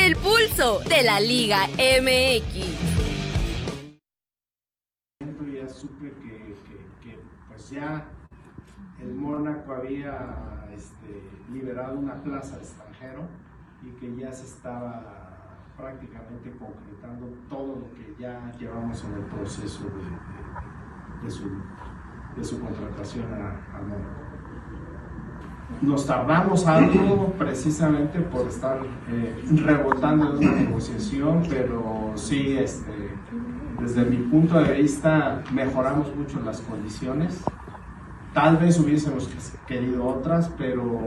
El pulso de la Liga MX. Ya supe que pues ya el Mónaco había liberado una plaza de extranjero y que ya se estaba prácticamente concretando todo lo que ya llevamos en el proceso de su contratación a Mónaco. Nos tardamos algo precisamente por estar rebotando en una negociación, pero sí, desde mi punto de vista mejoramos mucho las condiciones. Tal vez hubiésemos querido otras, pero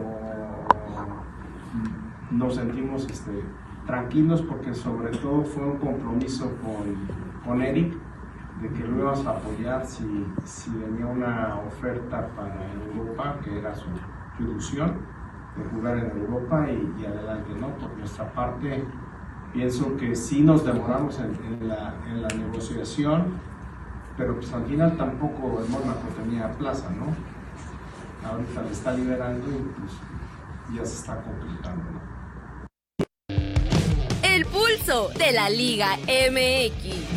nos sentimos tranquilos porque sobre todo fue un compromiso con Eric de que lo íbamos a apoyar si venía una oferta para Europa, que era su ilusión de jugar en Europa y adelante, ¿no? Por nuestra parte, pienso que sí nos demoramos en la negociación, pero pues al final tampoco el Mónaco tenía plaza, ¿no? Ahorita le está liberando y pues ya se está completando, ¿no? El pulso de la Liga MX.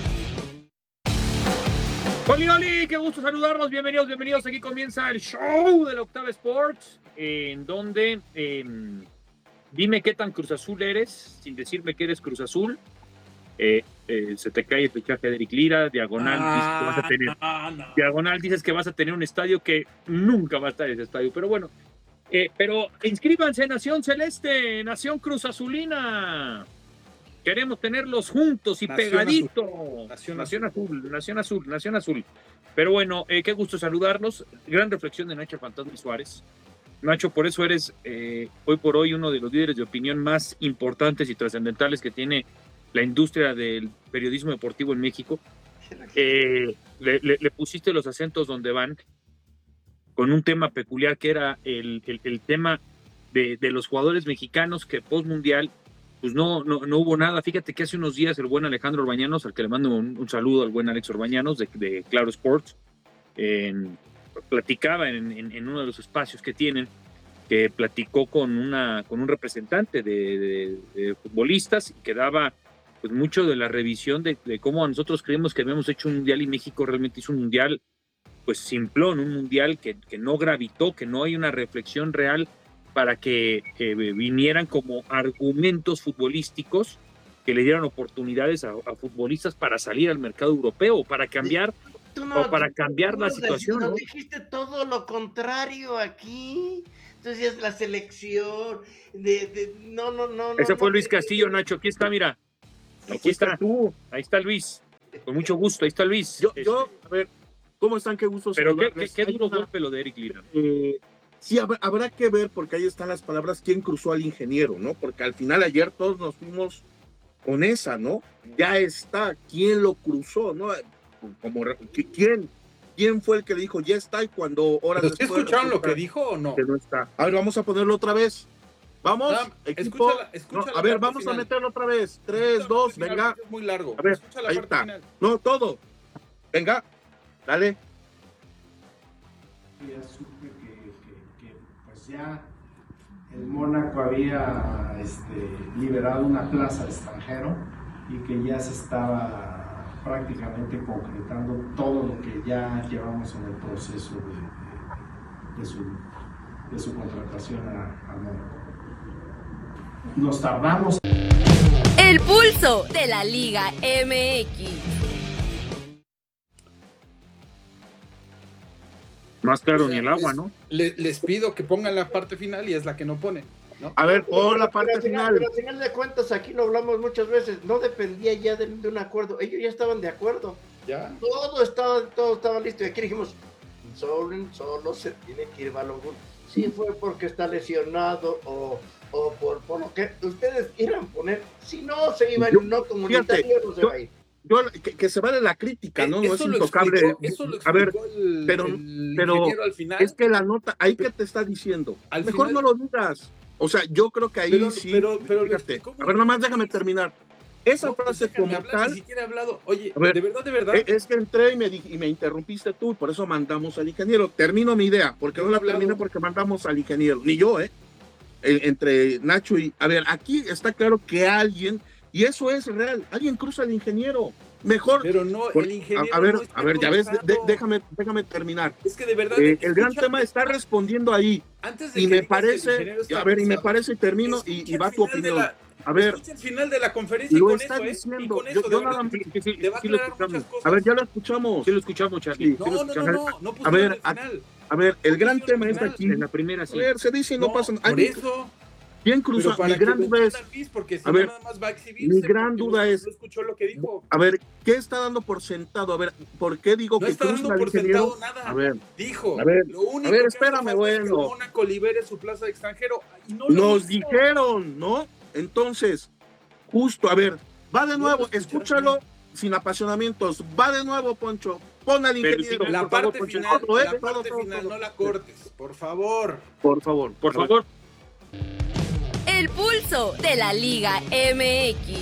¡Oli! ¡Qué gusto saludarlos! Bienvenidos. Aquí comienza el show de la Octava Sports, en donde dime qué tan Cruz Azul eres, sin decirme que eres Cruz Azul. Se te cae el fichaje de Eric Lira, diagonal dices que vas a tener un estadio que nunca va a estar ese estadio, pero bueno. Pero inscríbanse, Nación Celeste, Nación Cruz Azulina. Queremos tenerlos juntos y pegaditos. Nación Azul. Pero bueno, qué gusto saludarlos. Gran reflexión de Nacho Fantasma Suárez. Nacho, por eso eres hoy por hoy uno de los líderes de opinión más importantes y trascendentales que tiene la industria del periodismo deportivo en México. Le pusiste los acentos donde van, con un tema peculiar que era el tema de los jugadores mexicanos que post-mundial pues no hubo nada. Fíjate que hace unos días el buen Alejandro Orbañanos, al que le mando un saludo al buen Alex Orbañanos de Claro Sports, platicaba en uno de los espacios que tienen, que platicó con un representante de futbolistas y que daba pues mucho de la revisión de cómo nosotros creíamos que habíamos hecho un mundial y México realmente hizo un mundial pues simplón, un mundial que no gravitó, que no hay una reflexión real para que vinieran como argumentos futbolísticos que le dieran oportunidades a futbolistas para salir al mercado europeo o para cambiar la situación, ¿no? Dijiste todo lo contrario aquí. Entonces la selección no. Ese fue Luis Castillo, Nacho. Aquí está, mira. Aquí está tú. Ahí está Luis. Con mucho gusto. Ahí está Luis. Yo a ver, ¿cómo están? Qué gusto pero saludarles. qué duro golpe lo de Eric Lira. Sí, habrá que ver, porque ahí están las palabras, quién cruzó al ingeniero, ¿no? Porque al final ayer todos nos fuimos con esa, ¿no? Ya está, ¿quién lo cruzó, no? ¿Quién fue el que le dijo, ya está, y cuando horas después... ¿Escucharon lo que dijo o no? Que no está. A ver, vamos a ponerlo otra vez. Vamos, equipo. Escúchala a ver, vamos a meterlo otra vez. 3, 2, venga. Es muy largo. A ver, ahí está. Final. No, todo. Venga, dale. Ya supe que pues ya el Mónaco había liberado una plaza de extranjero y que ya se estaba prácticamente concretando todo lo que ya llevamos en el proceso de su contratación a Mónaco. Nos tardamos. El pulso de la Liga MX. Más claro ni el agua, ¿no? Les pido que pongan la parte final y es la que no ponen, ¿no? A ver, pon la parte final. Pero al final de cuentas, aquí lo hablamos muchas veces, no dependía ya de un acuerdo, ellos ya estaban de acuerdo. Ya. Todo estaba listo y aquí dijimos, solo se tiene que ir Balogun. Si fue porque está lesionado o por lo que ustedes quieran poner, si no se iba en un no comunitario, no se va a ir. Que se vale la crítica, ¿no? No es intocable. A ver, pero al final. Es que la nota, ahí que te está diciendo. Al mejor final, no lo digas. O sea, yo creo que ahí sí. Pero fíjate. A ver, nomás déjame terminar. Esa frase como tal. Ni siquiera he hablado. Oye, ver, de verdad. Es que entré y me interrumpiste tú, por eso mandamos al ingeniero. Termino mi idea, porque no la termino porque mandamos al ingeniero. Ni yo, entre Nacho y... A ver, aquí está claro que alguien, y eso es real, alguien cruza al ingeniero. Mejor... Pero no, el ingeniero a ver, no está ya ves, cruzando. déjame terminar. Es que de verdad... El gran tema está respondiendo ahí. Antes de Y que me digas que el parece, ingeniero está a ver, y me cruzado, parece, y termino, y escucha va el tu final de opinión. A ver, escucha el final de la conferencia y lo con está eso, y diciendo, con eso, yo de verdad, nada más... te va a Sí lo aclarar escuchamos. muchas cosas. A ver, ya lo escuchamos. Sí lo escuchamos, Charlie. No, Sí lo no escuchamos. pusieron el final. A ver, el No gran pusieron tema el está final. aquí. En la primera A sí. ver, se dice y no pasa nada. Por eso, ¿Quién pero cruza? para Mi que gran lo duda es, entienda Luis, porque si a no ver, nada más va a exhibirse. mi gran porque duda no es, escuchó lo que dijo. a ver, ¿qué está dando por sentado? A ver, ¿por qué digo No que está cruza dando al por ingeniero? sentado nada. A ver, Dijo, a ver, lo único a ver, que hace espérame, falta es que el bueno. Mónaco libere su plaza de extranjero. Y no lo Nos hizo. dijeron, ¿no? Entonces, justo, a ver, va de No nuevo, lo escuchaste. escúchalo sin apasionamientos, va de nuevo, Poncho, pon al Pero ingeniero, La por favor, parte Poncho, final, todo, la parte todo, final, todo. no la cortes, por favor. Por favor, Por favor. El pulso de la Liga MX.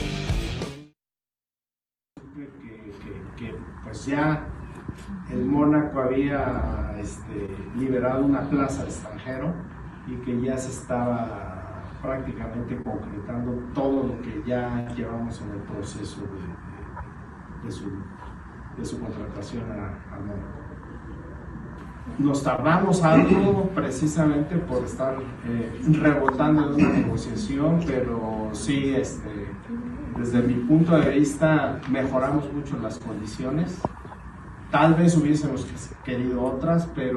Que, pues ya el Mónaco había liberado una plaza de extranjero y que ya se estaba prácticamente concretando todo lo que ya llevamos en el proceso de su contratación al Mónaco. Nos tardamos algo precisamente por estar rebotando en una negociación, pero sí, desde mi punto de vista mejoramos mucho las condiciones. Tal vez hubiésemos querido otras, pero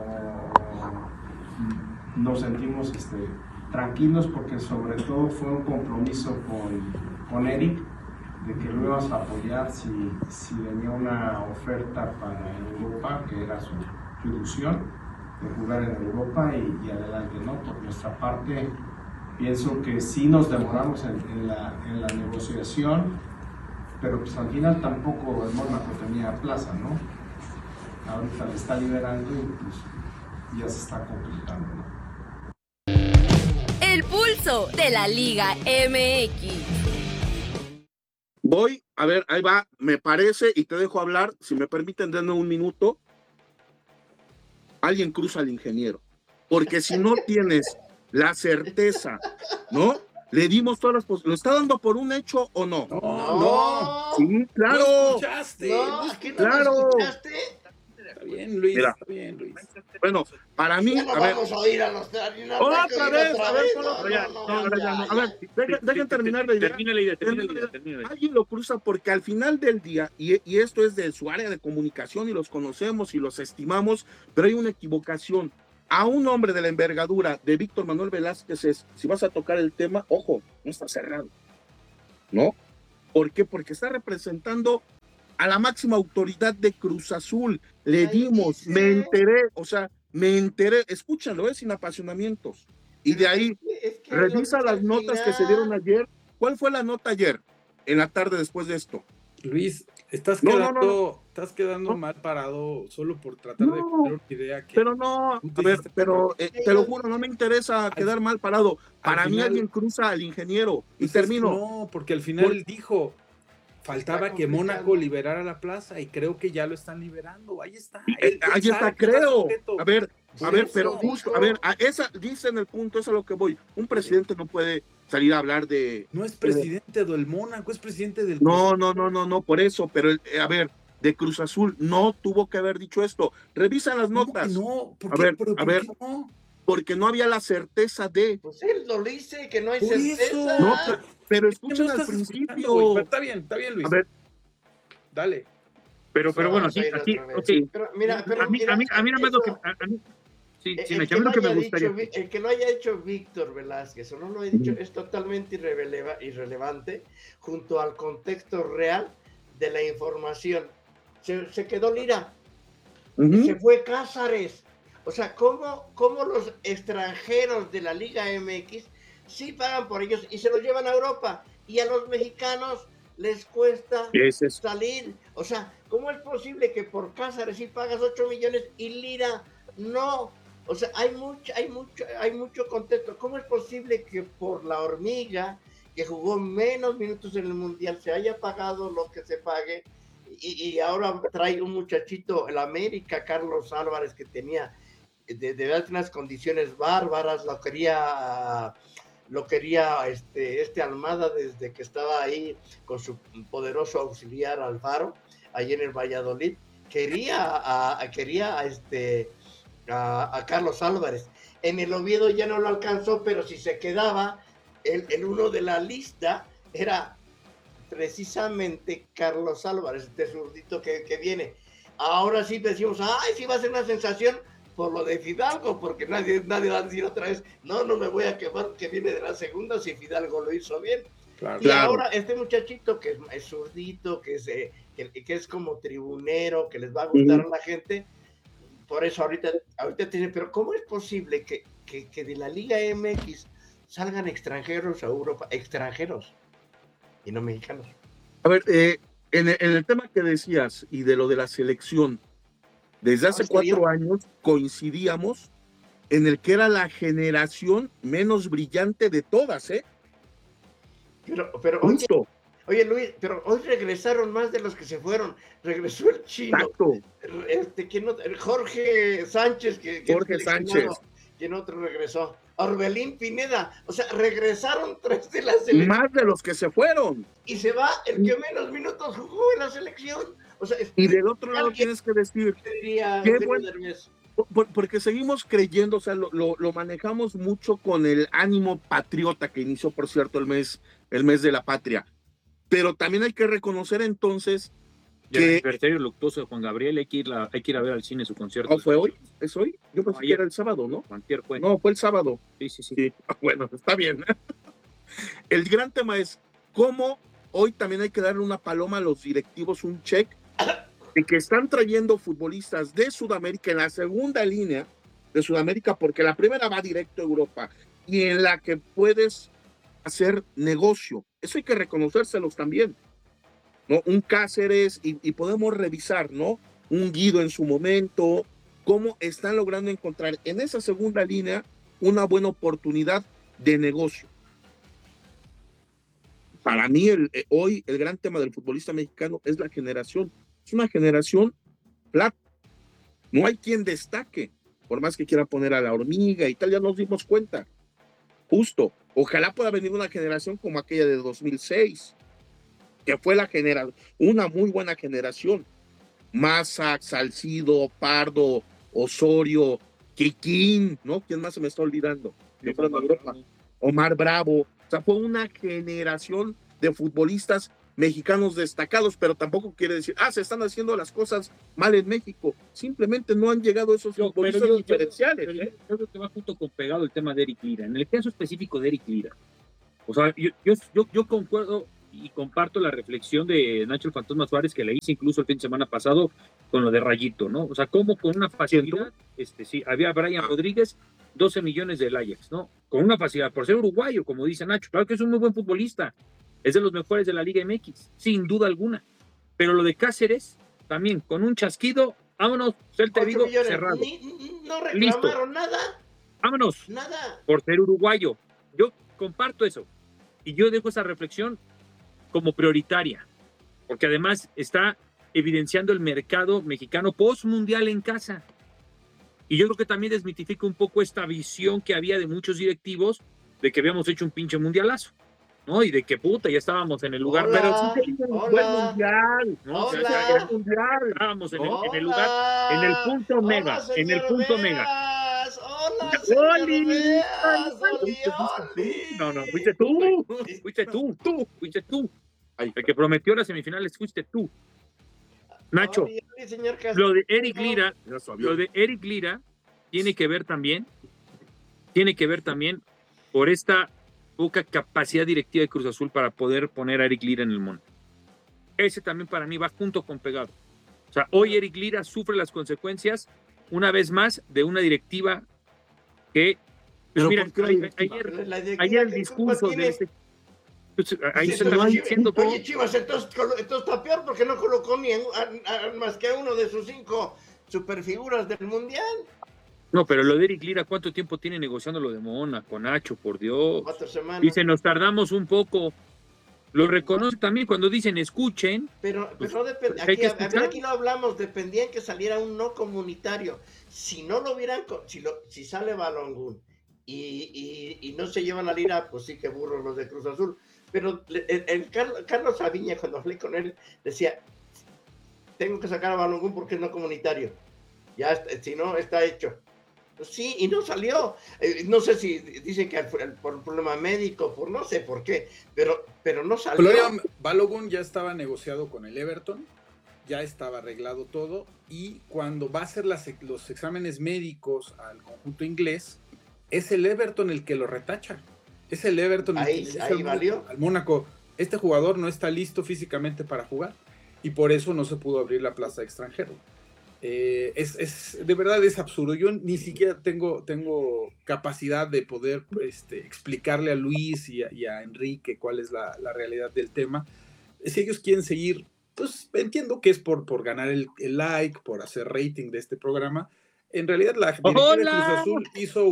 nos sentimos tranquilos porque sobre todo fue un compromiso con Eric de que lo íbamos a apoyar si venía una oferta para Europa, que era su ilusión de jugar en Europa y adelante, ¿no? Por nuestra parte, pienso que sí nos demoramos en la negociación, pero pues al final tampoco el Mónaco tenía plaza, ¿no? Ahorita le está liberando y pues ya se está completando, ¿no? El pulso de la Liga MX. Voy, a ver, ahí va, me parece, y te dejo hablar, si me permiten, denme un minuto. Alguien cruza al ingeniero, porque si no tienes la certeza, ¿no? Le dimos todas las posibilidades. ¿Lo está dando por un hecho o no? No. Sí, claro. No escuchaste. No, No aquí no claro. lo escuchaste. Está bien, Luis. Mira. Está bien, Luis. Bueno, para mí, Ya no a ver, vamos a oír a los otra vez, a ver, ahora ya no. A ver, dejen terminar la idea. Termina la idea. Alguien lo cruza porque al final del día, y esto es de su área de comunicación y los conocemos y los estimamos, pero hay una equivocación. A un hombre de la envergadura de Víctor Manuel Velázquez, si vas a tocar el tema, ojo, no está cerrado, ¿no? ¿Por qué? Porque está representando a la máxima autoridad de Cruz Azul. Le dimos, me enteré, escúchalo, sin apasionamientos. Y de ahí, revisa las notas que se dieron ayer. ¿Cuál fue la nota ayer, en la tarde después de esto? Luis, estás quedando mal parado solo por tratar de poner una idea que... Pero no, a ver, pero te lo juro, no me interesa quedar mal parado. Para mí alguien cruza al ingeniero y termino. No, porque al final él dijo, faltaba que Mónaco liberara la plaza y creo que ya lo están liberando. Ahí está. Ahí está, creo. A ver, pero eso, justo, a ver, esa dicen el punto, es a lo que voy. Un presidente no puede salir a hablar de... No es presidente del Mónaco, es presidente del... No, por eso, pero a ver, de Cruz Azul no tuvo que haber dicho esto. Revisa las notas. No, a ver, porque no había la certeza de... Pues él lo dice, que no hay Por certeza. eso. No, pero escuchen al principio. Está bien, Luis. A ver, dale. Pero bueno, sí, aquí, ok. Pero mira, A mí no me lo que... Sí, me lo que me gustaría. El que lo haya hecho Víctor Velázquez o no lo haya dicho es totalmente irrelevante junto al contexto real de la información. Se quedó Lira, se fue Cázares. O sea, ¿cómo los extranjeros de la Liga MX sí pagan por ellos y se los llevan a Europa? Y a los mexicanos les cuesta salir. O sea, ¿cómo es posible que por Cázares sí pagas 8 millones y Lira no? O sea, hay mucho contexto. ¿Cómo es posible que por la Hormiga, que jugó menos minutos en el Mundial, se haya pagado lo que se pague? Y ahora trae un muchachito, el América, Carlos Álvarez, que tenía de verdad unas condiciones bárbaras, lo quería Almada desde que estaba ahí con su poderoso auxiliar Alfaro, ahí en el Valladolid, quería a Carlos Álvarez. En el Oviedo ya no lo alcanzó, pero si se quedaba, el uno de la lista era precisamente Carlos Álvarez, este zurdito que viene. Ahora sí decimos, ay, sí va a ser una sensación por lo de Fidalgo, porque nadie va a decir otra vez, no me voy a quemar, que viene de la segunda si Fidalgo lo hizo bien. Claro. Y ahora este muchachito que es zurdito, que es como tribunero, que les va a gustar a la gente, por eso ahorita te dicen, pero ¿cómo es posible que de la Liga MX salgan extranjeros a Europa? Extranjeros y no mexicanos. A ver, en el tema que decías y de lo de la selección, desde hace 4 años coincidíamos en el que era la generación menos brillante de todas, ¿eh? Pero oye, Luis, pero hoy regresaron más de los que se fueron. Regresó el chino. Exacto. Jorge Sánchez, Jorge Sánchez. ¿Quién otro regresó? Orbelín Pineda. O sea, regresaron 3 de la selección. Más de los que se fueron. Y se va el que menos minutos jugó en la selección. O sea, y del otro lado tienes que decir, porque seguimos creyendo, o sea, lo manejamos mucho con el ánimo patriota que inició, por cierto, el mes de la patria. Pero también hay que reconocer entonces que el aniversario luctuoso de Juan Gabriel, hay que ir a ver al cine su concierto. ¿No fue hoy? ¿Es hoy? Yo pensé que era el sábado, ¿no? Antier fue. No, fue el sábado. Sí. Bueno, está bien. El gran tema es cómo hoy también hay que darle una paloma a los directivos, un check, de que están trayendo futbolistas de Sudamérica en la segunda línea de Sudamérica, porque la primera va directo a Europa y en la que puedes hacer negocio. Eso hay que reconocérselos también, ¿no? Un Cáceres y podemos revisar, ¿no? Un Guido en su momento, cómo están logrando encontrar en esa segunda línea una buena oportunidad de negocio. Para mí, hoy el gran tema del futbolista mexicano es la generación. Es una generación plata. No hay quien destaque, por más que quiera poner a la hormiga y tal, ya nos dimos cuenta. Justo. Ojalá pueda venir una generación como aquella de 2006, que fue una muy buena generación. Massa, Salcido, Pardo, Osorio, Kikín, ¿no? ¿Quién más se me está olvidando? Omar Bravo. O sea, fue una generación de futbolistas mexicanos destacados, pero tampoco quiere decir, se están haciendo las cosas mal en México. Simplemente no han llegado esos futbolistas diferenciales. Yo creo que va junto con pegado el tema de Eric Lira. En el caso específico de Eric Lira, o sea, yo concuerdo y comparto la reflexión de Nacho el Fantasma Suárez, que le hice incluso el fin de semana pasado con lo de Rayito, ¿no? O sea, como con una facilidad, había Brian Rodríguez, 12 millones del Ajax, ¿no? Con una facilidad, por ser uruguayo, como dice Nacho, claro que es un muy buen futbolista, es de los mejores de la Liga MX, sin duda alguna. Pero lo de Cáceres, también, con un chasquido, vámonos, Celta de Vigo cerrado. No reclamaron nada. Vámonos. Nada. Por ser uruguayo. Yo comparto eso. Y yo dejo esa reflexión como prioritaria. Porque además está evidenciando el mercado mexicano post-mundial en casa. Y yo creo que también desmitifica un poco esta visión que había de muchos directivos de que habíamos hecho un pinche mundialazo, ¿no? Y de que puta, ya estábamos en el lugar, pero sí teníamos un buen mundial, ¿no? Estábamos en el lugar, en el punto mega, en el punto mega. No, fuiste tú. El que prometió las semifinales fuiste tú. Nacho, lo de Eric Lira tiene que ver también por esta poca capacidad directiva de Cruz Azul para poder poner a Eric Lira en el monte. Ese también para mí va junto con pegado. O sea, hoy Eric Lira sufre las consecuencias una vez más de una directiva que, pues mira, ayer el discurso de este, pues, ahí se lo van diciendo todo. Oye, Chivas, entonces está peor porque no colocó ni más que a uno de sus 5 superfiguras del Mundial. No, pero lo de Eric Lira, ¿cuánto tiempo tiene negociando lo de Mónaco, Nacho? Por Dios. 4 semanas. Dice, nos tardamos un poco. lo reconoce también cuando dicen escuchen. Pero no depende, hay que aquí lo hablamos, dependía en que saliera un no comunitario. Si no lo hubieran, si sale Balogun y no se llevan a Lira, pues sí que burros los de Cruz Azul. Pero el Carlos Aviña, cuando hablé con él, decía, tengo que sacar a Balogun porque es no comunitario. Ya, si no, está hecho. Pues sí, y no salió. No sé si dicen que por un problema médico, por no sé por qué, pero no salió. Balogun ya estaba negociado con el Everton, ya estaba arreglado todo, y cuando va a hacer los exámenes médicos al conjunto inglés, es el Everton el que lo retacha. Es el Everton el que le dice al Mónaco, este jugador no está listo físicamente para jugar, y por eso no se pudo abrir la plaza de extranjero. De verdad es absurdo. Yo ni siquiera tengo capacidad de poder explicarle a Luis y a Enrique cuál es la realidad del tema. Si ellos quieren seguir, pues entiendo que es por ganar el like, por hacer rating de este programa. En realidad la directiva de Cruz Azul hizo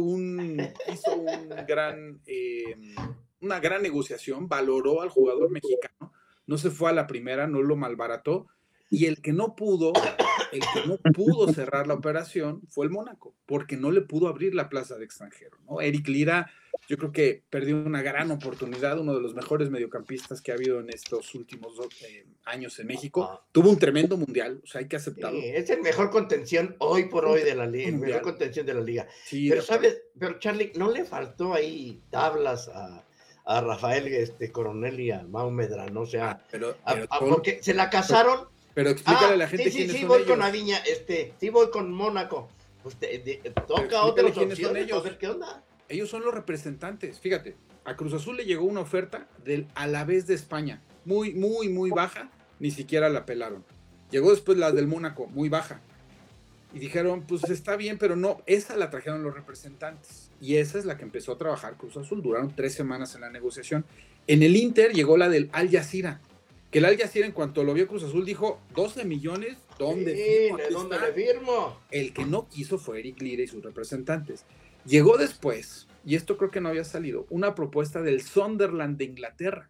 una gran negociación, valoró al jugador mexicano, no se fue a la primera, no lo malbarató, y el que no pudo cerrar la operación fue el Mónaco, porque no le pudo abrir la plaza de extranjero, ¿no? Eric Lira, yo creo que perdió una gran oportunidad, uno de los mejores mediocampistas que ha habido en estos últimos años en México. Tuvo un tremendo mundial, o sea, hay que aceptarlo. Sí, es el mejor contención hoy por hoy de la liga, el mejor contención de la liga. Sí, pero Charlie, ¿no le faltó ahí tablas a Rafael Coronel y a Mau Medrano? O sea, porque se la casaron. Pero explícale a la gente quiénes son ellos. Sí, voy con Aviña, sí voy con Mónaco. Pues toca otras opciones a ver qué onda. Ellos son los representantes. Fíjate, a Cruz Azul le llegó una oferta del Alavés de España, muy, muy, muy baja, ni siquiera la pelaron. Llegó después la del Mónaco, muy baja. Y dijeron, pues está bien, pero no, esa la trajeron los representantes. Y esa es la que empezó a trabajar Cruz Azul. Duraron 3 semanas en la negociación. En el Inter llegó la del Al Jazeera. Que el Al Jazeera, en cuanto lo vio Cruz Azul, dijo, 12 millones, ¿dónde firmo? ¿Dónde le firmo? El que no quiso fue Eric Lira y sus representantes. Llegó después, y esto creo que no había salido, una propuesta del Sunderland de Inglaterra.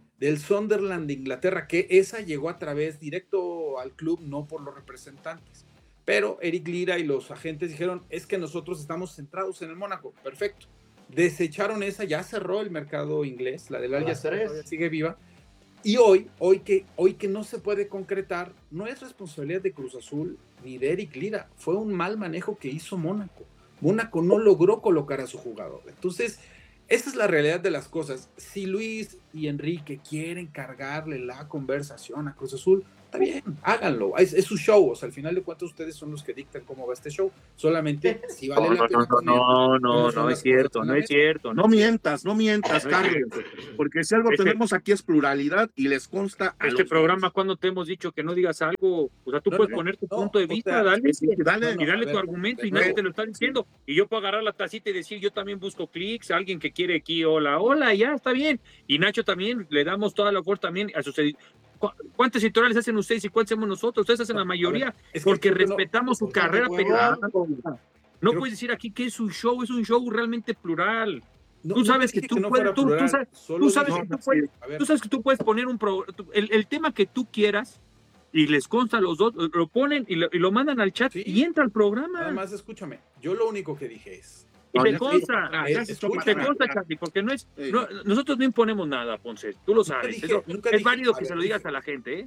Que esa llegó a través directo al club, no por los representantes. Pero Eric Lira y los agentes dijeron, es que nosotros estamos centrados en el Mónaco. Perfecto. Desecharon esa, ya cerró el mercado inglés, la del Al Jazeera sigue viva. Y hoy que no se puede concretar, no es responsabilidad de Cruz Azul ni de Eric Lira, fue un mal manejo que hizo Mónaco. Mónaco no logró colocar a su jugador. Entonces, esa es la realidad de las cosas. Si Luis y Enrique quieren cargarle la conversación a Cruz Azul, está bien, háganlo, es su show, o sea, al final de cuentas ustedes son los que dictan cómo va este show, solamente si vale la pena poner... No es cierto. No mientas, Carlos, porque si algo tenemos aquí es pluralidad y les consta a este programa, cuando te hemos dicho que no digas algo, o sea, tú puedes poner tu punto de vista, dale tu argumento y nadie te lo está diciendo, y yo puedo agarrar la tacita y decir, yo también busco clics, alguien que quiere aquí, hola, ya, está bien, y Nacho también, le damos toda la fuerza también a sus... ¿Cuántos editoriales hacen ustedes y cuántos hacemos nosotros? Ustedes hacen la mayoría, porque respetamos su carrera periodística. No puedes decir aquí que es un show realmente plural. Tú sabes que tú puedes poner el tema que tú quieras y les consta a los dos, lo ponen y lo mandan al chat y entra al programa. Nada más escúchame, yo lo único que dije es... te consta, Charlie, porque nosotros no imponemos nada, Ponce, tú lo sabes. Es válido que se lo digas a la gente, ¿eh?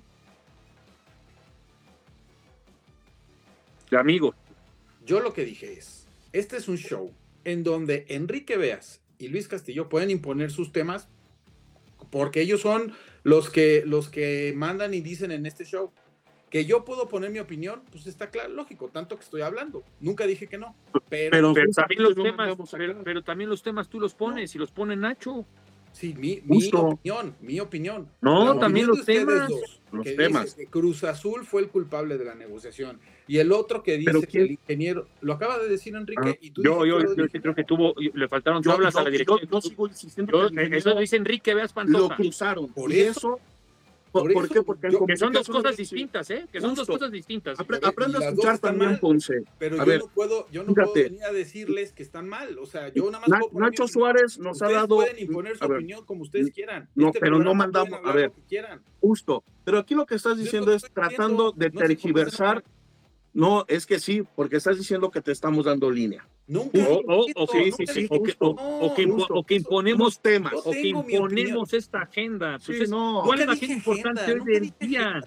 De amigo. Yo lo que dije es, este es un show en donde Enrique Beas y Luis Castillo pueden imponer sus temas porque ellos son los que mandan y dicen en este show. Que yo puedo poner mi opinión, pues está claro, lógico, tanto que estoy hablando. Nunca dije que no. Pero también los temas tú los pones y los pone Nacho. Sí, mi opinión. No, también los temas. Los temas. Que Cruz Azul fue el culpable de la negociación. Y el otro que dice que el ingeniero, lo acaba de decir Enrique. Y tú yo creo que le faltaron tablas a la dirección. Yo sigo insistiendo. Eso dice Enrique, veas Pantoja. Lo cruzaron. Por eso ¿Por qué? Porque en Que son dos comunicación, cosas sí. distintas, ¿eh? Que son dos Justo. cosas distintas. Aprende a Y las dos escuchar están también, mal, Ponce. Pero A yo ver, no puedo fíjate. venir a decirles que están mal. O sea, yo nada más puedo poner mi Nacho opinión. Suárez nos ha Ustedes dado. pueden imponer su A ver, opinión como ustedes quieran. no, Este pero no programa mandamos. pueden A hablar ver, lo que quieran. justo. Pero aquí lo que estás Yo diciendo lo es estoy tratando diciendo, de no sé por qué se tergiversar. enojan. No, es que sí, porque estás diciendo que te estamos dando línea. Nunca he dicho O eso, que, nunca sí, dije justo, no, o que eso- imponemos Unos temas. Yo o que tengo mi opinión. imponemos esta agenda. Sí, Entonces, no. ¿cuál es Nunca la dije agenda importante agenda, hoy nunca del dije día? agenda.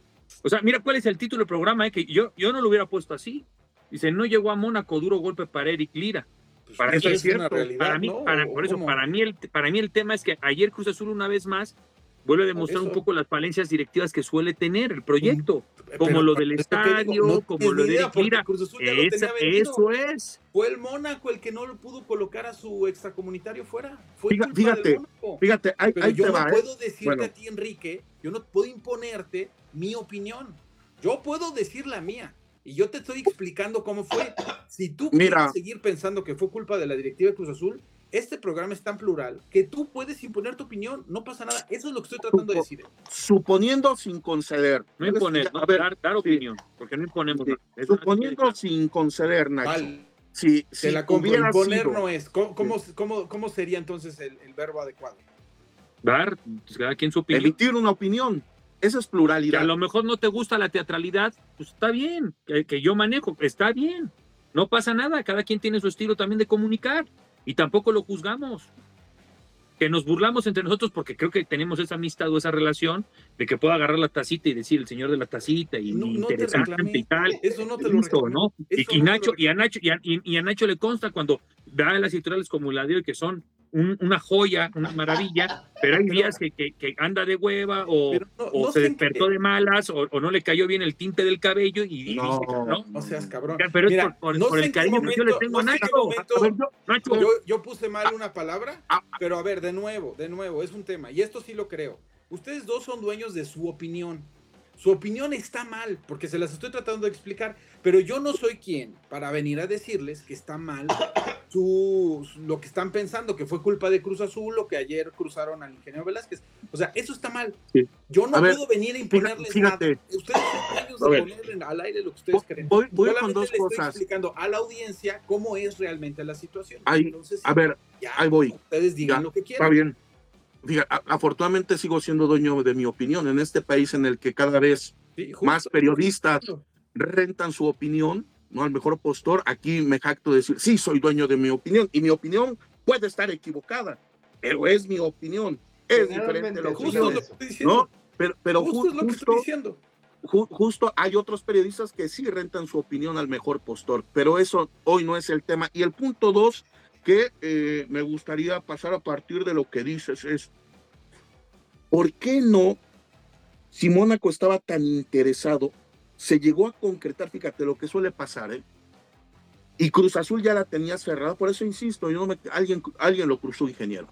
O sea, mira cuál es el título del programa, que yo no lo hubiera puesto así. Dice, no llegó a Mónaco, duro golpe para Eric Lira. Pues Para eso mí es cierto, una realidad, Para mí, ¿no? por eso, ¿Cómo? para mí el tema es que ayer Cruz Azul una vez más vuelve a demostrar un Eso. poco las falencias directivas que suele tener el proyecto, Pero como lo del es lo que digo, estadio, no como tienes lo ni de idea, Eric porque Lira. Cruz Azul ya lo tenía vendido. Eso es. Fue el Mónaco el que no lo pudo colocar a su extracomunitario fuera. Fue culpa Fíjate, del Mónaco. Fíjate, ahí Pero yo te no va. puedo decirte Bueno. a ti, Enrique, yo no puedo imponerte mi opinión. Yo puedo decir la mía. Y yo te estoy explicando cómo fue. Si tú Mira. quieres seguir pensando que fue culpa de la directiva de Cruz Azul, este programa es tan plural que tú puedes imponer tu opinión, no pasa nada. Eso es lo que estoy tratando de decir. Suponiendo sin conceder. No imponer, ¿no? A ver, dar sí. opinión, porque no imponemos. Sí. nada. Eso no Suponiendo tiene que sin conceder, Nacho. Vale, Si te la compro. hubiera Imponer sido- no es. ¿Cómo sería entonces el verbo adecuado? dar, pues, cada quien su opinión. emitir una opinión. Esa es Que pluralidad. a lo mejor no te gusta la teatralidad, pues está bien, que yo manejo, está bien, no pasa nada, cada quien tiene su estilo también de comunicar y tampoco lo juzgamos. Que nos burlamos entre nosotros porque creo que tenemos esa amistad o esa relación de que puedo agarrar la tacita y decir el señor de la tacita y No te interesante reclamé. y tal. Eso no te lo Listo, reclamé. ¿no? Eso Y no te Nacho, lo y a Nacho le consta cuando da las editoriales como la de hoy, que son una joya, una maravilla, pero hay días que anda de hueva o Pero no se sé en despertó qué- de malas o no le cayó bien el tinte del cabello y No. dice, ¿no? No seas cabrón. Pero Mira, es por no sé el en qué cariño que yo le momento- tengo a no sé en qué Nacho. momento- A ver, Nacho, Yo puse mal una palabra, pero a ver, de nuevo, es un tema, y esto sí lo creo. Ustedes dos son dueños de su opinión. Su opinión está mal, porque se las estoy tratando de explicar, pero yo no soy quien para venir a decirles que está mal lo que están pensando, que fue culpa de Cruz Azul o que ayer cruzaron al ingeniero Velázquez. O sea, eso está mal. Sí. Yo no A ver, puedo venir a imponerles fíjate. nada. Ustedes son dueños A de ver. poner al aire lo que ustedes creen. Voy Solamente con dos le estoy cosas. explicando a la audiencia cómo es realmente la situación. Ahí, Entonces, a ver, ya, ahí voy. ustedes digan Ya, lo que quieran. Está bien. Fíjate, afortunadamente sigo siendo dueño de mi opinión en este país en el que cada vez Sí, justo. más periodistas rentan su opinión, ¿no? Al mejor postor. Aquí me jacto de decir, sí, soy dueño de mi opinión, y mi opinión puede estar equivocada, pero es mi opinión. Es diferente la Generalmente, Justo lo opinión, que estoy diciendo. ¿no? Pero Justo es lo que estoy diciendo. justo hay otros periodistas que sí rentan su opinión al mejor postor, pero eso hoy no es el tema. Y el punto 2 que me gustaría pasar a partir de lo que dices es, ¿por qué no, si Mónaco estaba tan interesado, se llegó a concretar? Fíjate lo que suele pasar, ¿eh? Y Cruz Azul ya la tenía cerrada, por eso insisto, alguien lo cruzó, ingeniero.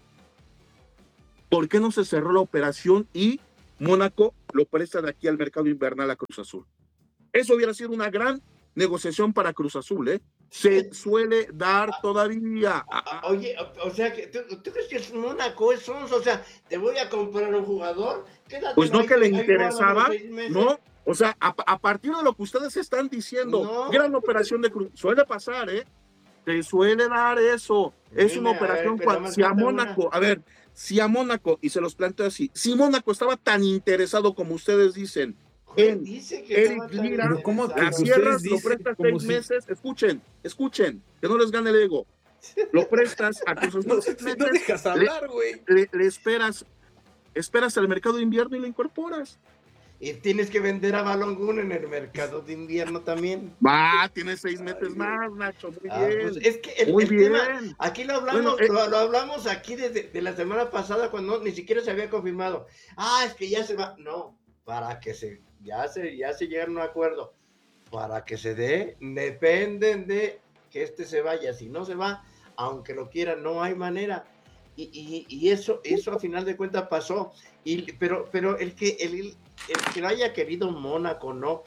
¿Por qué no se cerró la operación y Mónaco lo presta de aquí al mercado invernal a Cruz Azul? Eso hubiera sido una gran negociación para Cruz Azul, ¿eh? Se suele dar todavía. Oye, o sea, que ¿tú crees que es Mónaco es sonso? O sea, te voy a comprar un jugador. Quédatelo Pues no ahí, que le ahí interesaba, guárdalo 6 meses. ¿no? O sea, a partir de lo que ustedes están diciendo, No. gran operación de Cruz, suele pasar, ¿eh? Te suele dar eso. Es Dime, una a ver, operación pero cuando, me si a falta Mónaco, una. a ver, si a Mónaco, y se los planteo así, si Mónaco estaba tan interesado como ustedes dicen, ¿Quién dice que Eric estaba tan Lira, Pero ¿cómo interesado? las ustedes cierras, lo dicen prestas como 6 si- meses, escuchen, que no les gane el ego. Lo prestas a Cruz Azul No, 6 no meses, dejas hablar, güey. le esperas al mercado de invierno y lo incorporas. Y tienes que vender a Balongún en el mercado de invierno también. Va, tienes 6 meses Ay, más, Nacho, muy Ah, bien. pues es que el Muy tema, bien. aquí lo hablamos, Bueno, lo hablamos aquí desde de la semana pasada cuando ni siquiera se había confirmado. Ah, es que ya se va. No, para que ya se llegaron a un acuerdo. Para que se dé, dependen de que se vaya. Si no se va, aunque lo quiera, no hay manera. Y eso a final de cuentas pasó. Pero el que lo haya querido Mónaco, no.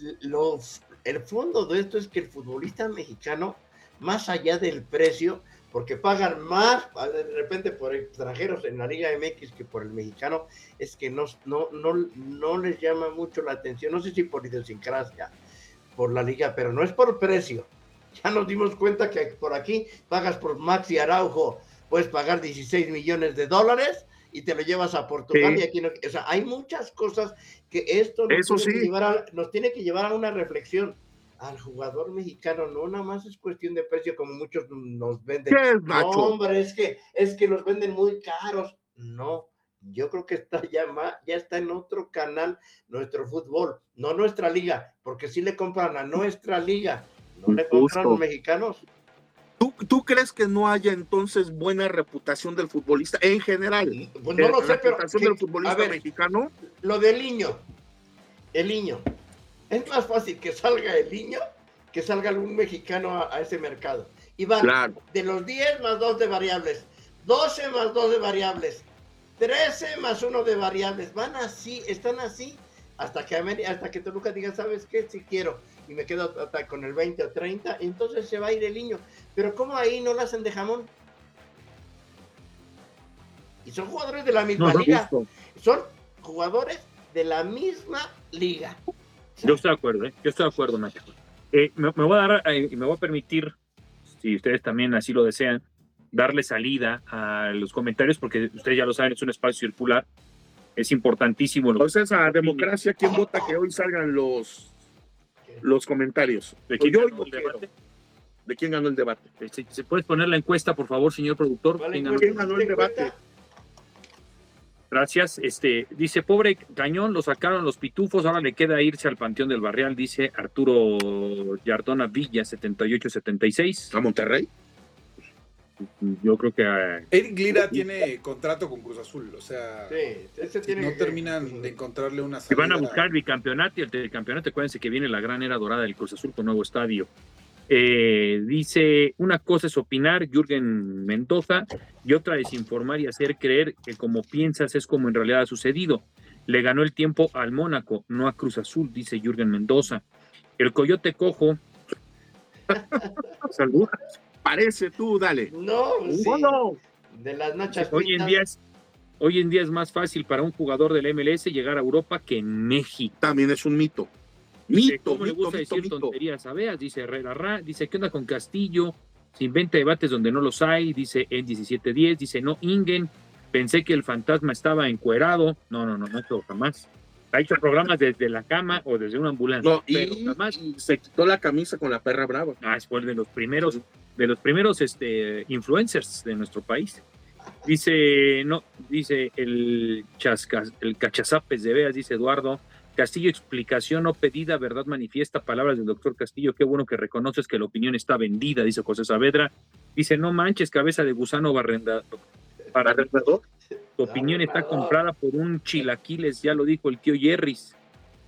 El fondo de esto es que el futbolista mexicano, más allá del precio, porque pagan más de repente por extranjeros en la Liga MX que por el mexicano, es que no les llama mucho la atención, no sé si por idiosincrasia, por la liga, pero no es por precio. Ya nos dimos cuenta que por aquí pagas por Maxi Araujo, puedes pagar 16 millones de dólares y te lo llevas a Portugal, sí. Y aquí no, o sea, hay muchas cosas que esto nos tiene que llevar a una reflexión. Al jugador mexicano no nada más es cuestión de precio como muchos nos venden. ¿Qué es, Nacho? No, hombre, es que los venden muy caros. No, yo creo que ya está en otro canal nuestro fútbol, no nuestra liga, porque sí le compran a nuestra liga, no le compran a los mexicanos. ¿Tú crees que no haya entonces buena reputación del futbolista en general? Pues no lo sé, pero del futbolista mexicano. Lo del Niño, el Niño. Es más fácil que salga el Niño que salga algún mexicano a ese mercado. Y van de los 10 más 2 de variables, 12 más 2 de variables, 13 más 1 de variables. Van así, están así, hasta que Toluca diga, ¿sabes qué? Si quiero, y me quedo con el 20 o 30, entonces se va a ir el Niño. Pero ¿cómo ahí no lo hacen de jamón? Y son jugadores de la misma liga. Son jugadores de la misma liga. Yo estoy de acuerdo, Nacho. Me voy a dar y me voy a permitir, si ustedes también así lo desean, darle salida a los comentarios, porque ustedes ya lo saben, es un espacio circular, es importantísimo. Entonces, a democracia, ¿quién vota que hoy salgan los comentarios? ¿De quién ganó el debate? ¿De quién ganó el debate? ¿Se puede poner la encuesta, por favor, señor productor? Vale, ¿Quién ganó el debate? Gracias. Dice, pobre Cañón, lo sacaron los pitufos, ahora le queda irse al Panteón del Barrial, dice Arturo Yardona Villa, 78-76. ¿A Monterrey? Yo creo que... Eric Lira tiene contrato con Cruz Azul, o sea, no terminan de encontrarle una salida. Y van a buscar bicampeonato, y el campeonato, acuérdense que viene la gran era dorada del Cruz Azul con nuevo estadio. Dice, una cosa es opinar, Jürgen Mendoza, y otra es informar y hacer creer que como piensas es como en realidad ha sucedido. Le ganó el tiempo al Mónaco, no a Cruz Azul, dice Jürgen Mendoza. El Coyote Cojo. Salud. Parece tú, dale. No, sí. No. De las nachas. Hoy en día es más fácil para un jugador del MLS llegar a Europa que en México. También es un mito. ¿Cómo le gusta decir tonterías a Veas? Dice Herrera dice, ¿qué onda con Castillo? Se inventa debates donde no los hay, dice en 1710, dice, no, Ingen, pensé que el fantasma estaba encuerado. No, esto jamás. Ha hecho programas desde la cama o desde una ambulancia. No, jamás. Y se quitó la camisa con la perra brava. Es de los primeros influencers de nuestro país. Dice el cachazapes de Veas, dice Eduardo Castillo, explicación no pedida, verdad manifiesta, palabras del doctor Castillo, qué bueno que reconoces que la opinión está vendida, dice José Saavedra. Dice, no manches, cabeza de gusano barrendador. Tu opinión está comprada por un chilaquiles, ya lo dijo el tío Jerry's.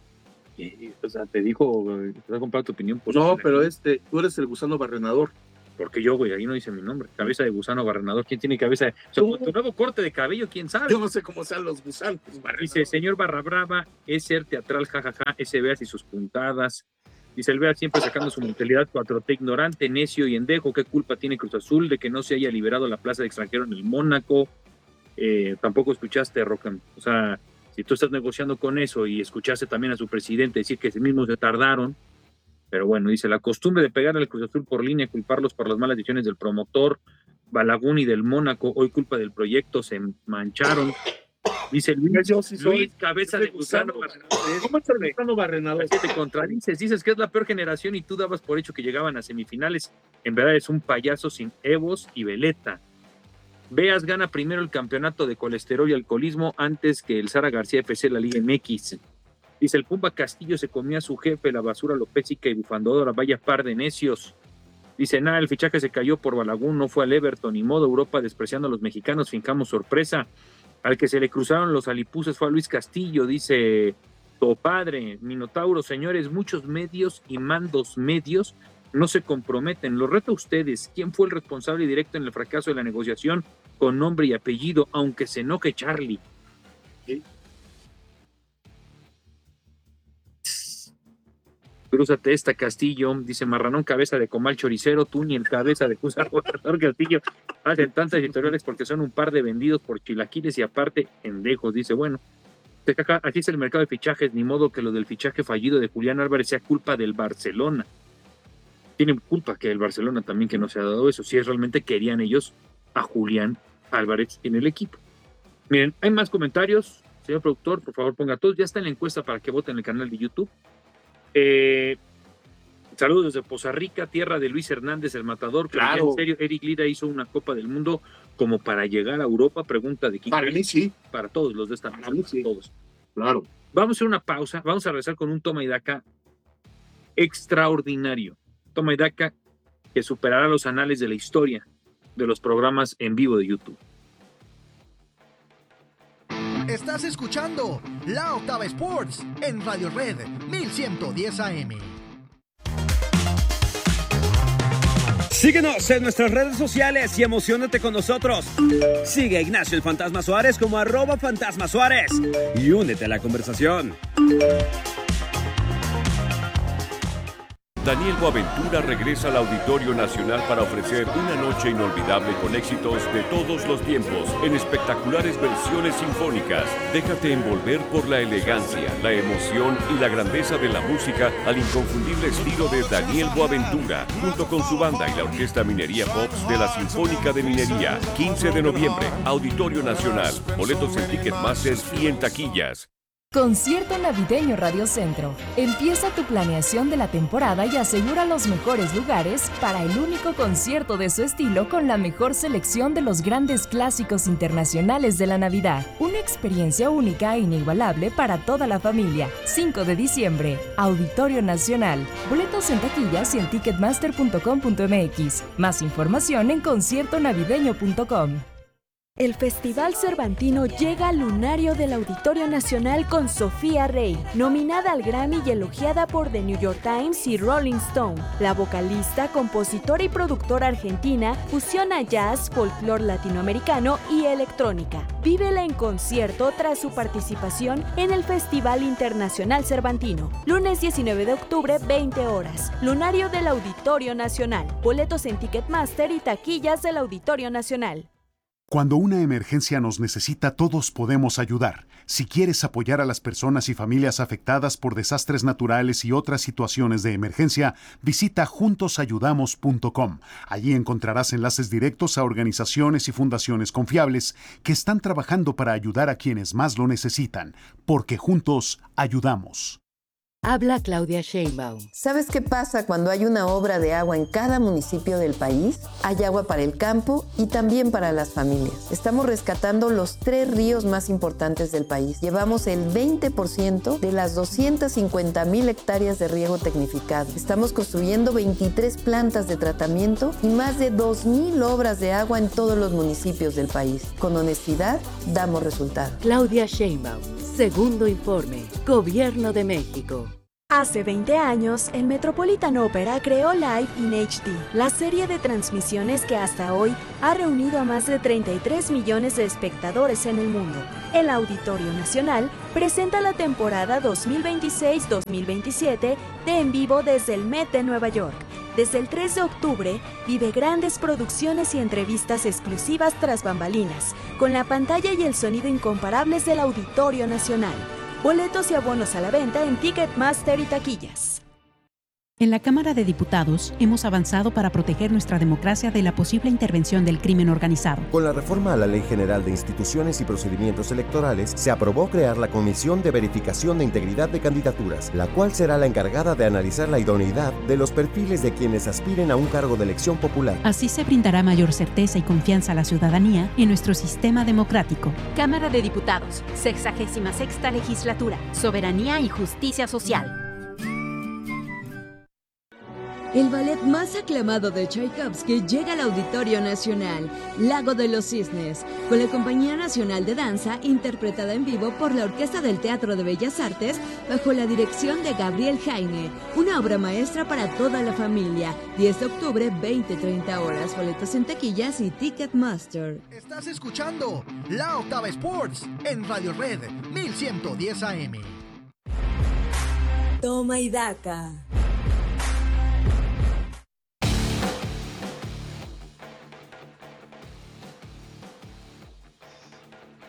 O sea, te dijo, te ha comprado tu opinión. Por no, pero tú eres el gusano barrenador. Porque yo, güey, ahí no dice mi nombre. Cabeza de gusano barrenador. ¿Quién tiene cabeza de...? O sea, con tu nuevo corte de cabello, ¿quién sabe? Yo no sé cómo sean los gusanos. Dice, señor Barra Brava, es ser teatral, jajaja, ese Veas y sus puntadas. Dice, el Veas siempre sacando su mentalidad cuatrote, ignorante, necio y endejo. ¿Qué culpa tiene Cruz Azul de que no se haya liberado la plaza de extranjero en el Mónaco? Tampoco escuchaste, Rocan. O sea, si tú estás negociando con eso y escuchaste también a su presidente decir que sí mismos se tardaron. Pero bueno, dice, la costumbre de pegar al Cruz Azul por línea y culparlos por las malas decisiones del promotor Balagún y del Mónaco, hoy culpa del proyecto, se mancharon. Dice Luis cabeza de gusano barrenador. ¿Cómo es el gusano barrenador? Así te contradices, dices que es la peor generación y tú dabas por hecho que llegaban a semifinales. En verdad es un payaso sin Evos y Veleta. Veas gana primero el campeonato de colesterol y alcoholismo antes que el Sara García FC, la Liga MX. Dice, el Pumba Castillo se comía a su jefe, la basura lopésica y bufandodora, vaya par de necios. Dice, el fichaje se cayó por Balagún, no fue al Everton, ni modo, Europa despreciando a los mexicanos, fincamos sorpresa. Al que se le cruzaron los alipuses fue a Luis Castillo, dice Topadre, Minotauro, señores, muchos medios y mandos medios no se comprometen. Los reto a ustedes, ¿quién fue el responsable directo en el fracaso de la negociación con nombre y apellido, aunque se enoje Charlie? ¿Sí? Crúzate esta, Castillo, dice Marranón, cabeza de comal choricero, tú ni el cabeza de gobernador Castillo. Hacen tantas editoriales porque son un par de vendidos por chilaquiles y aparte endejos, dice, bueno, así es el mercado de fichajes, ni modo que lo del fichaje fallido de Julián Álvarez sea culpa del Barcelona. Tienen culpa que el Barcelona también que no se ha dado eso, si es realmente querían ellos a Julián Álvarez en el equipo. Miren, hay más comentarios, señor productor, por favor ponga todos, ya está en la encuesta para que voten en el canal de YouTube. Saludos desde Poza Rica, tierra de Luis Hernández, el matador. Claro. En serio, Eric Lira hizo una Copa del Mundo como para llegar a Europa, pregunta de Kike. Para mí sí. Para todos los de esta Para mí sí. todos. Claro. Vamos a hacer una pausa, vamos a regresar con un toma y daca extraordinario. Toma y daca que superará los anales de la historia de los programas en vivo de YouTube. Estás escuchando La Octava Sports en Radio Red 1110 AM. Síguenos en nuestras redes sociales y emociónate con nosotros. Sigue a Ignacio el Fantasma Suárez como @Fantasma Suárez y únete a la conversación. Daniel Boaventura regresa al Auditorio Nacional para ofrecer una noche inolvidable con éxitos de todos los tiempos en espectaculares versiones sinfónicas. Déjate envolver por la elegancia, la emoción y la grandeza de la música al inconfundible estilo de Daniel Boaventura, junto con su banda y la Orquesta Minería Pops de la Sinfónica de Minería. 15 de noviembre, Auditorio Nacional. Boletos en Ticketmaster y en taquillas. Concierto Navideño Radio Centro. Empieza tu planeación de la temporada y asegura los mejores lugares para el único concierto de su estilo con la mejor selección de los grandes clásicos internacionales de la Navidad. Una experiencia única e inigualable para toda la familia. 5 de diciembre, Auditorio Nacional. Boletos en taquillas y en ticketmaster.com.mx. Más información en conciertonavideño.com. El Festival Cervantino llega al lunario del Auditorio Nacional con Sofía Rey, nominada al Grammy y elogiada por The New York Times y Rolling Stone. La vocalista, compositora y productora argentina fusiona jazz, folclore latinoamericano y electrónica. Vívela en concierto tras su participación en el Festival Internacional Cervantino. Lunes 19 de octubre, 20 horas. Lunario del Auditorio Nacional. Boletos en Ticketmaster y taquillas del Auditorio Nacional. Cuando una emergencia nos necesita, todos podemos ayudar. Si quieres apoyar a las personas y familias afectadas por desastres naturales y otras situaciones de emergencia, visita juntosayudamos.com. Allí encontrarás enlaces directos a organizaciones y fundaciones confiables que están trabajando para ayudar a quienes más lo necesitan, porque juntos ayudamos. Habla Claudia Sheinbaum. ¿Sabes qué pasa cuando hay una obra de agua en cada municipio del país? Hay agua para el campo y también para las familias. Estamos rescatando los 3 ríos más importantes del país. Llevamos el 20% de las 250,000 hectáreas de riego tecnificado. Estamos construyendo 23 plantas de tratamiento y más de 2,000 obras de agua en todos los municipios del país. Con honestidad, damos resultados. Claudia Sheinbaum. Segundo informe. Gobierno de México. Hace 20 años, el Metropolitan Opera creó Live in HD, la serie de transmisiones que hasta hoy ha reunido a más de 33 millones de espectadores en el mundo. El Auditorio Nacional presenta la temporada 2026-2027 de En Vivo desde el Met de Nueva York. Desde el 3 de octubre, vive grandes producciones y entrevistas exclusivas tras bambalinas, con la pantalla y el sonido incomparables del Auditorio Nacional. Boletos y abonos a la venta en Ticketmaster y taquillas. En la Cámara de Diputados hemos avanzado para proteger nuestra democracia de la posible intervención del crimen organizado. Con la reforma a la Ley General de Instituciones y Procedimientos Electorales, se aprobó crear la Comisión de Verificación de Integridad de Candidaturas, la cual será la encargada de analizar la idoneidad de los perfiles de quienes aspiren a un cargo de elección popular. Así se brindará mayor certeza y confianza a la ciudadanía en nuestro sistema democrático. Cámara de Diputados, 66ª Legislatura, Soberanía y Justicia Social. El ballet más aclamado de Tchaikovsky llega al Auditorio Nacional, Lago de los Cisnes, con la Compañía Nacional de Danza, interpretada en vivo por la Orquesta del Teatro de Bellas Artes, bajo la dirección de Gabriel Jaime. Una obra maestra para toda la familia. 10 de octubre, 20-30 horas. Boletos en taquillas y Ticketmaster. Estás escuchando La Octava Sports en Radio Red 1110 AM. Toma y daca.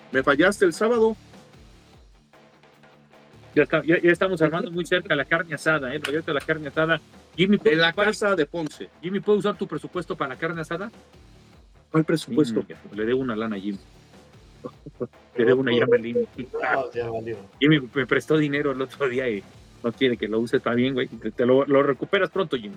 Me fallaste el sábado. Ya estamos armando muy cerca la carne asada, el proyecto de la carne asada. Jimmy, en la casa de Ponce. Jimmy, ¿puedo usar tu presupuesto para la carne asada? ¿Cuál presupuesto? Le debo una lana a Jimmy. Le debo una llama a Jimmy. Jimmy me prestó dinero el otro día y no quiere que lo use, está bien, güey. Te lo recuperas pronto, Jimmy.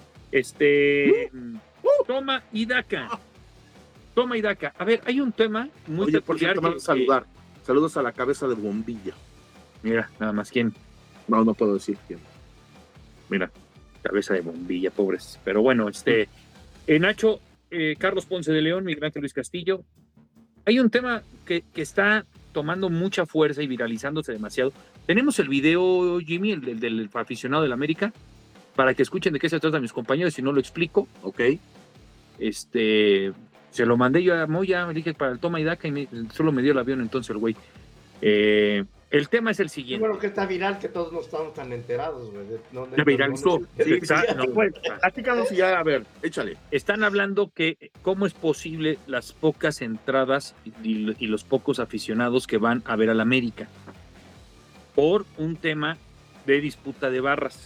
Toma y daca. Toma y daca. A ver, hay un tema muy peculiar. Te vamos a saludar. Saludos a la cabeza de bombilla. Mira, nada más quién. No puedo decir quién. Mira, cabeza de bombilla, pobres. Pero bueno, Nacho, Carlos Ponce de León, Miguel Ángel Luis Castillo. Hay un tema que está tomando mucha fuerza y viralizándose demasiado. Tenemos el video, Jimmy, el del aficionado del América, para que escuchen de qué se trata mis compañeros, si no lo explico, ok. Se lo mandé yo a Moya, me dije para el toma y daca y solo me dio el avión entonces el güey. El tema es el siguiente. Bueno, que está viral, que todos no estamos tan enterados, güey. Se viralizó. Sí, exacto. Platícanos y ya, a ver, échale. Están hablando que cómo es posible las pocas entradas y los pocos aficionados que van a ver al América por un tema de disputa de barras.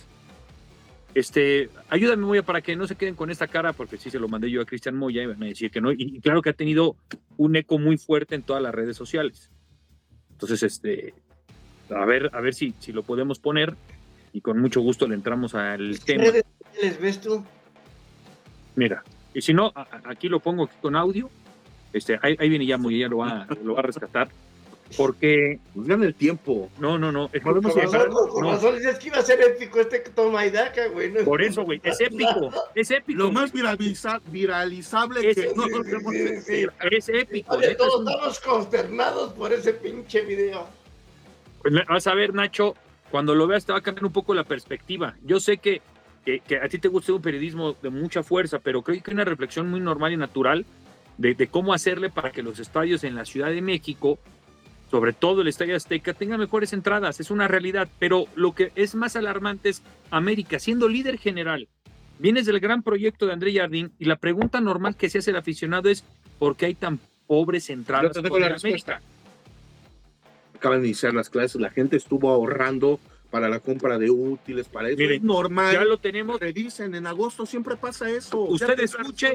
Ayúdame, Moya, para que no se queden con esta cara, porque sí se lo mandé yo a Cristian Moya y van a decir que no. Y claro que ha tenido un eco muy fuerte en todas las redes sociales. Entonces, a ver si lo podemos poner y con mucho gusto le entramos al tema. ¿Qué redes sociales ves tú? Mira, y si no, aquí lo pongo aquí con audio. Ahí viene ya Moya, lo va a rescatar. Porque nos gana el tiempo. No. Con razón dices que iba a ser épico toma y daca, güey. No. Por eso, güey, es épico. Lo más viralizable que no podemos decir. Es épico. Oye, todos estamos consternados por ese pinche video. Pues vas a ver, Nacho, cuando lo veas te va a cambiar un poco la perspectiva. Yo sé que a ti te gusta un periodismo de mucha fuerza, pero creo que hay una reflexión muy normal y natural de cómo hacerle para que los estadios en la Ciudad de México, sobre todo el Estadio Azteca, tenga mejores entradas. Es una realidad, pero lo que es más alarmante es América, siendo líder general. Vienes del gran proyecto de André Jardín y la pregunta normal que se hace el aficionado es ¿por qué hay tan pobres entradas? Yo te tengo la respuesta. Acaban de iniciar las clases, la gente estuvo ahorrando para la compra de útiles, para eso. Miren, es normal. Ya lo tenemos. Dicen, en agosto siempre pasa eso. Usted escuche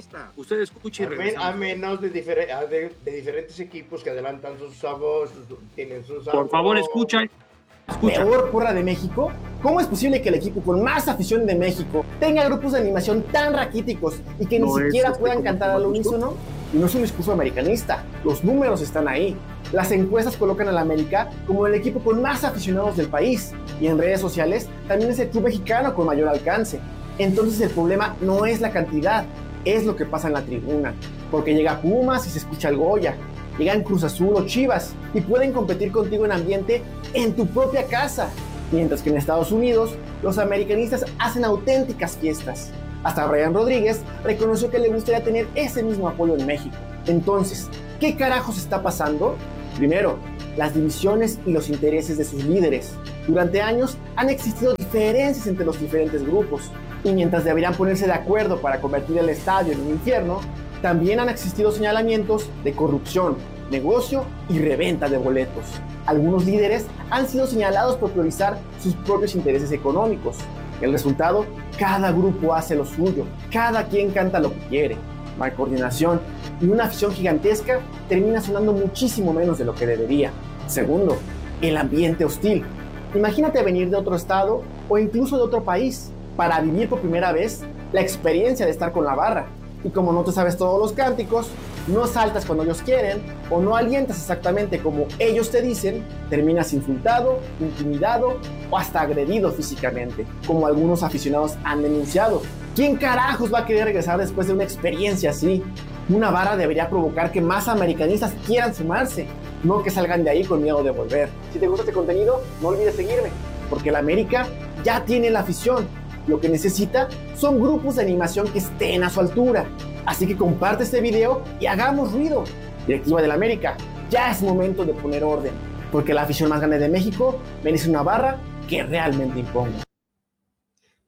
y regresamos. A menos de diferentes equipos que adelantan sus sabores, tienen sus Por favor, escucha. Peor porra de México. ¿Cómo es posible que el equipo con más afición de México tenga grupos de animación tan raquíticos y que ni siquiera puedan cantar al unísono? Y no es un discurso americanista, los números están ahí. Las encuestas colocan al América como el equipo con más aficionados del país, y en redes sociales también es el club mexicano con mayor alcance. Entonces el problema no es la cantidad, es lo que pasa en la tribuna, porque llega Pumas y se escucha el Goya, llegan Cruz Azul o Chivas y pueden competir contigo en ambiente en tu propia casa, mientras que en Estados Unidos los americanistas hacen auténticas fiestas. Hasta Brian Rodríguez reconoció que le gustaría tener ese mismo apoyo en México. Entonces, ¿qué carajos está pasando? Primero, las divisiones y los intereses de sus líderes. Durante años han existido diferencias entre los diferentes grupos, y mientras deberían ponerse de acuerdo para convertir el estadio en un infierno, también han existido señalamientos de corrupción, negocio y reventa de boletos. Algunos líderes han sido señalados por priorizar sus propios intereses económicos. El resultado, cada grupo hace lo suyo, cada quien canta lo que quiere. Mal coordinación y una afición gigantesca termina sonando muchísimo menos de lo que debería. Segundo, el ambiente hostil. Imagínate venir de otro estado o incluso de otro país para vivir por primera vez la experiencia de estar con la barra. Y como no te sabes todos los cánticos, no saltas cuando ellos quieren o no alientas exactamente como ellos te dicen, terminas insultado, intimidado o hasta agredido físicamente, como algunos aficionados han denunciado. ¿Quién carajos va a querer regresar después de una experiencia así? Una barra debería provocar que más americanistas quieran sumarse, no que salgan de ahí con miedo de volver. Si te gusta este contenido, no olvides seguirme, porque la América ya tiene la afición. Lo que necesita son grupos de animación que estén a su altura. Así que comparte este video y hagamos ruido. Directiva del América, ya es momento de poner orden, porque la afición más grande de México merece una barra que realmente imponga.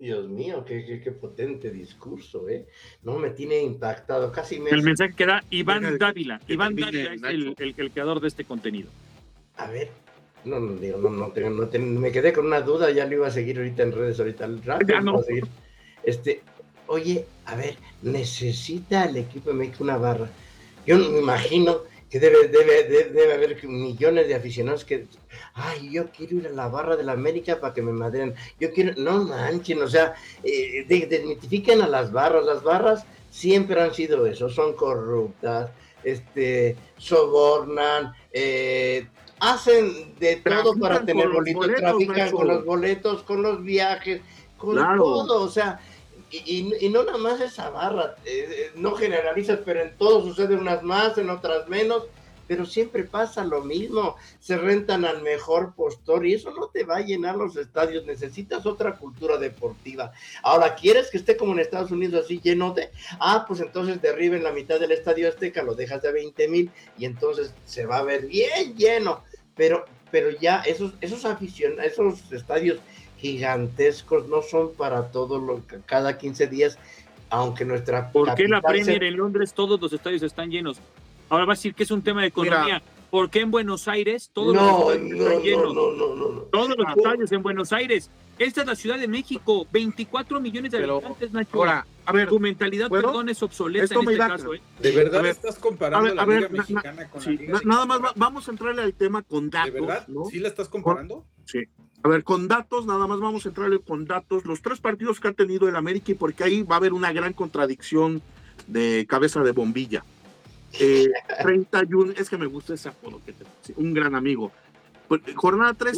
Dios mío, qué potente discurso, ¿eh? No, me tiene impactado, casi me... El mensaje que da Iván Dávila. Iván Dávila es el creador de este contenido. A ver, no, me quedé con una duda, ya lo iba a seguir ahorita en redes, ahorita al rato. Ya no. A seguir. Oye, a ver, necesita el equipo de México una barra. Yo me imagino que debe haber millones de aficionados que, yo quiero ir a la barra de la América para que me madren. Yo quiero, no manchen, o sea, desmitifiquen a las barras siempre han sido eso, son corruptas, sobornan, hacen de todo para tener boletos, trafican con los boletos, con los viajes, con todo, o sea, y no nada más esa barra, no generalizas, pero en todo sucede unas más, en otras menos, pero siempre pasa lo mismo, se rentan al mejor postor y eso no te va a llenar los estadios, necesitas otra cultura deportiva. Ahora, ¿quieres que esté como en Estados Unidos así lleno de? Pues entonces derriben la mitad del Estadio Azteca, lo dejas de 20,000 y entonces se va a ver bien lleno, pero ya esos estadios gigantescos no son para todo cada 15 días, aunque nuestra ¿Por qué la Premier en Londres todos los estadios están llenos? Ahora va a decir que es un tema de economía. Mira, ¿por qué en Buenos Aires todos los estadios están llenos? No. Todos los estadios en Buenos Aires. Esta es la Ciudad de México, 24 millones de habitantes, Nacho. Ahora, a ver, tu mentalidad, perdón, es obsoleta en este caso. ¿De verdad estás comparando la Liga Mexicana con la Liga Nada más vamos a entrarle al tema con datos. ¿De verdad? ¿no? ¿Sí la estás comparando? Sí. A ver, con datos, nada más vamos a entrarle con datos. Los 3 partidos que ha tenido el América, y porque ahí va a haber una gran contradicción de cabeza de bombilla. 31, es que me gusta ese apodo que te puse, un gran amigo. Jornada 3,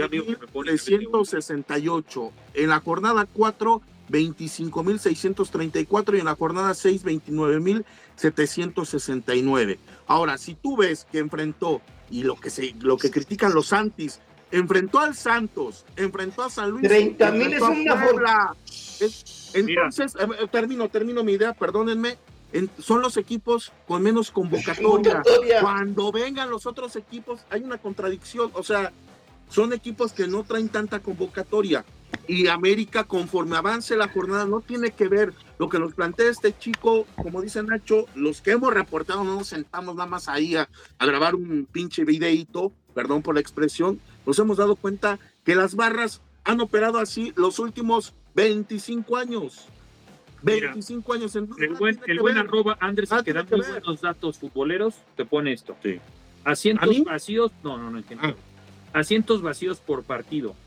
31,368. En la jornada 4, 25,634. Y en la jornada 6, 29,769. Ahora, si tú ves que enfrentó, y lo que critican los Santis, enfrentó al Santos, enfrentó a San Luis. 30,000 es una bola. Entonces, termino mi idea, perdónenme. Son los equipos con menos convocatoria. Cuando vengan los otros equipos, hay una contradicción. O sea, son equipos que no traen tanta convocatoria. Y América, conforme avance la jornada, no tiene que ver lo que nos plantea este chico, como dice Nacho, los que hemos reportado no nos sentamos nada más ahí a grabar un pinche videíto, perdón por la expresión, nos hemos dado cuenta que las barras han operado así los últimos 25 años. 25 años. El buen arroba Andrés, que da muy buenos datos futboleros, te pone esto. Sí. Asientos vacíos, no entiendo. Asientos vacíos por partido.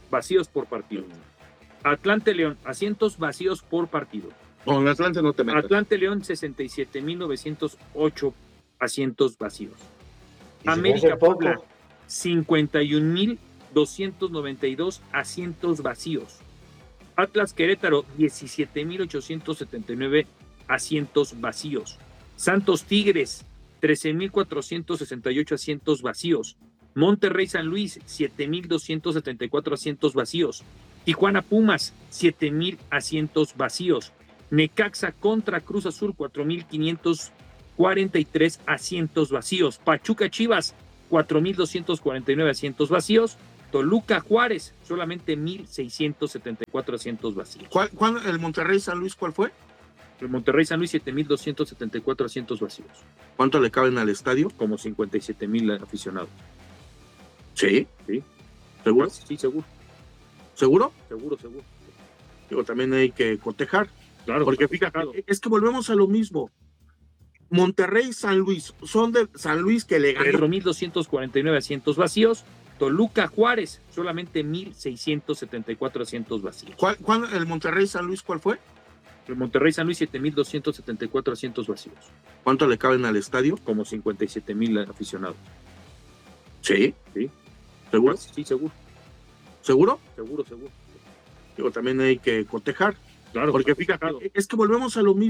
Atlante León, asientos vacíos por partido. Con Atlante no te metas. Atlante León, 67,908 asientos vacíos. América Puebla, 51,292 asientos vacíos. Atlas Querétaro, 17,879 asientos vacíos. Santos Tigres, 13,468 asientos vacíos. Monterrey San Luis, 7,274 asientos vacíos. Tijuana Pumas, 7,000 asientos vacíos. Necaxa contra Cruz Azul, 4,543 asientos vacíos. Pachuca Chivas, 4,249 asientos vacíos. Toluca Juárez, solamente 1,674 asientos vacíos. ¿Cuál, el Monterrey San Luis cuál fue? El Monterrey San Luis, 7,274 asientos vacíos. ¿Cuánto le caben al estadio? Como 57,000 aficionados. ¿Sí? ¿Sí? ¿Seguro? Sí, seguro. ¿Seguro? Seguro. Digo, también hay que cotejar. Claro. Porque fíjate, es que volvemos a lo mismo. Monterrey San Luis, son de San Luis que le ganó. 4,249 asientos vacíos. Toluca Juárez, solamente 1,674 asientos vacíos. ¿Cuál el Monterrey San Luis cuál fue? El Monterrey San Luis, 7,274 asientos vacíos. ¿Cuánto le caben al estadio? Como 57,000 aficionados. ¿Sí? ¿Sí? ¿Seguro? Sí, seguro. ¿Seguro? Seguro. Digo, también hay que cotejar. Claro. Porque fíjate, es que volvemos a lo mismo.